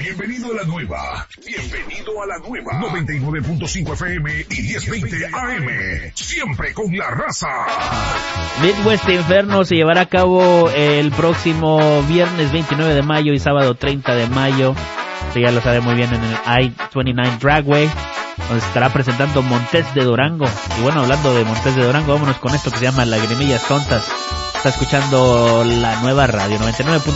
Bienvenido a la nueva. Bienvenido a la nueva. 99.5 FM y 1020 AM. Siempre con la raza. Midwest Inferno se llevará a cabo el próximo viernes 29 de mayo y sábado 30 de mayo. Esto ya lo sabe muy bien en el I-29 Dragway, donde se estará presentando Montes de Durango. Y bueno, hablando de Montes de Durango, vámonos con esto que se llama Lagrimillas Tontas. Está escuchando la nueva radio 99.